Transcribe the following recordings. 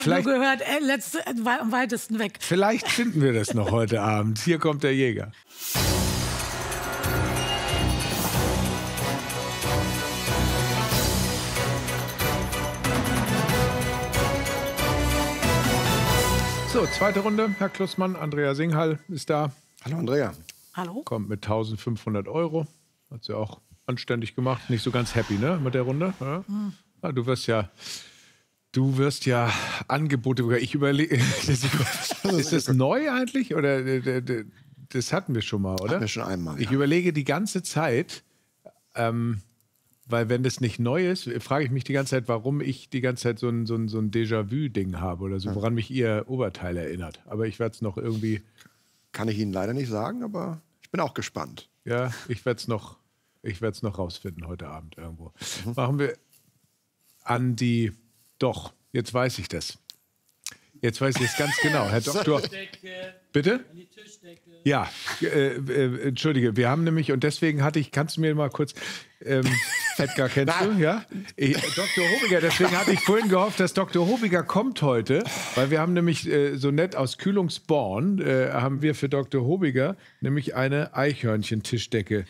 Vielleicht, nur gehört, am weitesten weg. vielleicht finden wir das noch heute Abend. Hier kommt der Jäger. So, zweite Runde. Herr Klussmann, Andrea Singhal ist da. Hallo Andrea. Hallo? Kommt mit 1.500 €. Hat sie auch anständig gemacht. Nicht so ganz happy, ne, mit der Runde. Ja? Ja, du wirst ja Angebote. Ich überlege. Ist das neu eigentlich? Oder das hatten wir schon mal, oder? Hatten wir schon einmal. Ich Ja. überlege die ganze Zeit, weil wenn das nicht neu ist, frage ich mich die ganze Zeit, warum ich die ganze Zeit so ein Déjà-vu-Ding habe oder so, woran mich Ihr Oberteil erinnert. Aber ich werde es noch irgendwie. Kann ich Ihnen leider nicht sagen, aber ich bin auch gespannt. Ja, ich werde es noch rausfinden heute Abend irgendwo. Machen wir an die. Doch, jetzt weiß ich das. Jetzt weiß ich es ganz genau. Herr Doktor. Bitte? Die Tischdecke. Ja, entschuldige, wir haben nämlich, und deswegen kannst du mir mal kurz, Edgar kennst du, ja? Dr. Hobiger, deswegen hatte ich vorhin gehofft, dass Dr. Hobiger kommt heute, weil wir haben nämlich so nett aus Kühlungsborn, haben wir für Dr. Hobiger nämlich eine Eichhörnchen-Tischdecke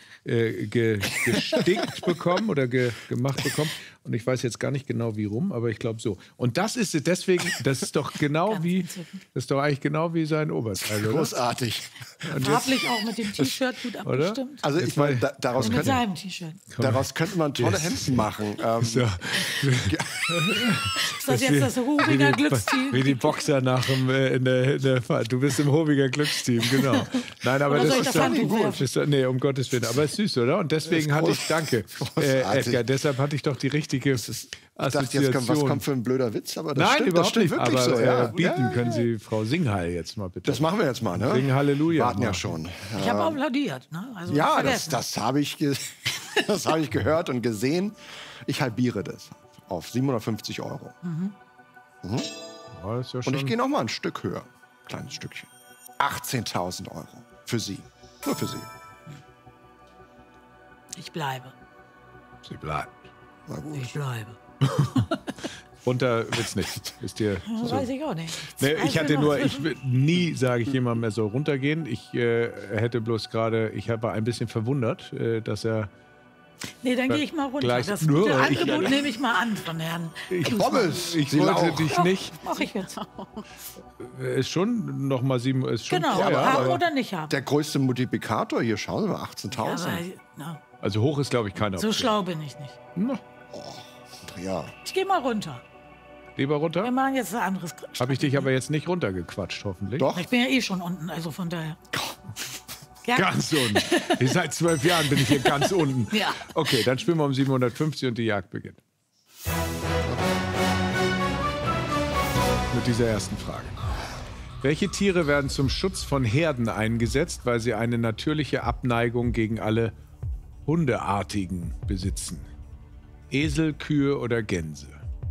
gestickt bekommen oder gemacht bekommen. Und ich weiß jetzt gar nicht genau wie rum, aber ich glaube so. Und das ist deswegen, das ist doch genau wie, das ist doch eigentlich genau wie sein Oberteil, oder? Großartig. Farblich auch mit dem T-Shirt gut abgestimmt. Also ich meine, daraus Mit könnte seinem T-Shirt. man tolle Hemden machen. So. Ist das jetzt das Hobiger Glücksteam? Wie die Boxer nach dem, in der Fahrt. Du bist im Hobiger Glücksteam, genau. Nein, aber Oder das soll ich ist das doch Handtuch gut. werfen? Ist doch, nee, um Gottes Willen. Aber es ist süß, oder? Und deswegen hatte ich, danke, Edgar, deshalb hatte ich doch die richtige Ich dachte jetzt, was kommt für ein blöder Witz, aber das Nein, stimmt, überhaupt das stimmt nicht. wirklich Aber so. Ja. bieten Ja, können Sie Frau Singhal jetzt mal bitte. Das machen wir jetzt mal, ne? Singen Halleluja. Warten ja mal. schon. Ich habe applaudiert. Ne? Also Ja, vergessen. das habe ich, das hab ich gehört und gesehen. Ich halbiere das auf 750 €. Ja, ist ja Und schon ich gehe noch mal ein Stück höher. Kleines Stückchen. 18.000 € für Sie. Nur für Sie. Ich bleibe. Sie bleibt. Na gut. Ich bleibe. Runter wird's nicht. Ist dir so. Weiß ich auch nicht. Nee, ich hatte nur, Zweifel nie sage ich jemandem, er soll runtergehen. Ich hätte bloß gerade, ich war ein bisschen verwundert, dass er. Nee, dann gehe ich mal runter. Gleich- Das Nur, gute ich- Angebot nehme ich mal an von Herrn. Pommes. Ich Sie wollte Lauch. dich nicht. Mach ich jetzt auch. Ist schon noch mal 7, ist schon Genau, teuer, haben aber, oder nicht haben. Der größte Multiplikator, hier schauen Sie mal, Aber, 18.000. na, also hoch ist glaube ich keiner. so schlau bin ich nicht. Ja. Ich gehe mal runter. Lieber runter. Wir machen jetzt ein anderes. Habe ich dich aber jetzt nicht runtergequatscht, hoffentlich. Doch. Ich bin ja eh schon unten, also von daher. Ja. Ganz unten. Seit 12 Jahren bin ich hier ganz unten. Ja. Okay, dann spielen wir um 750 und die Jagd beginnt. Mit dieser ersten Frage. Welche Tiere werden zum Schutz von Herden eingesetzt, weil sie eine natürliche Abneigung gegen alle Hundeartigen besitzen? Esel, Kühe oder Gänse?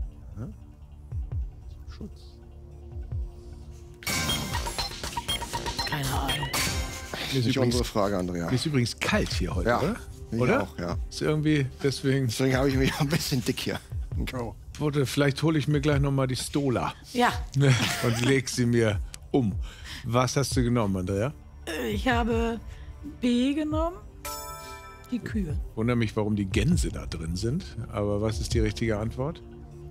Keine Ahnung. Nicht unsere Frage, Andrea. Ist übrigens kalt hier heute, Ja, oder? ich Oder? auch, ja. Ist irgendwie deswegen. Deswegen habe ich mich ein bisschen dick hier. Wurde, vielleicht hole ich mir gleich noch mal die Stola Ja, und leg sie mir um. Was hast du genommen, Andrea? ich habe B genommen. Die Kühe. Wundere mich, warum die Gänse da drin sind. Aber was ist die richtige Antwort?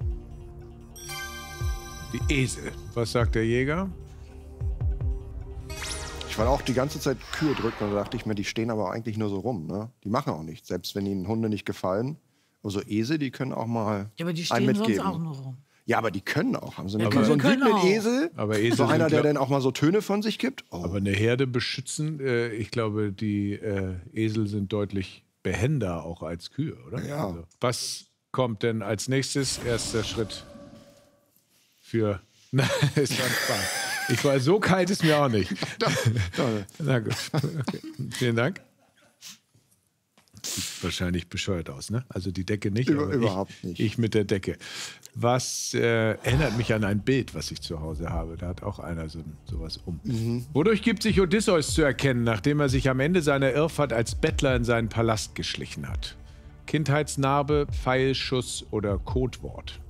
Die Esel. Was sagt der Jäger? Ich war auch die ganze Zeit Kühe drücken und da dachte ich mir, die stehen aber eigentlich nur so rum. Ne? Die machen auch nichts, selbst wenn ihnen Hunde nicht gefallen. Aber so Esel, die können auch mal Ja, aber die einen stehen sonst mitgeben. auch nur rum. Ja, aber die können auch. Haben sie Ja, nicht Kühe so einen können wütenden auch. Esel? Aber Esel So einer, sind, der glaub- dann auch mal so Töne von sich gibt? Oh. Aber eine Herde beschützen, ich glaube, die Esel sind deutlich behender auch als Kühe, oder? Ja. Also, was kommt denn als nächstes? Erster Schritt für... Na, ist ganz spannend. Ich war so kalt ist mir auch nicht. Na gut. Okay. Vielen Dank. Sieht wahrscheinlich bescheuert aus, ne? Also die Decke nicht, aber Überhaupt ich, nicht. ich mit der Decke. Was erinnert mich an ein Bild, was ich zu Hause habe. Da hat auch einer sowas um. Wodurch gibt sich Odysseus zu erkennen, nachdem er sich am Ende seiner Irrfahrt als Bettler in seinen Palast geschlichen hat? Kindheitsnarbe, Pfeilschuss oder Codewort?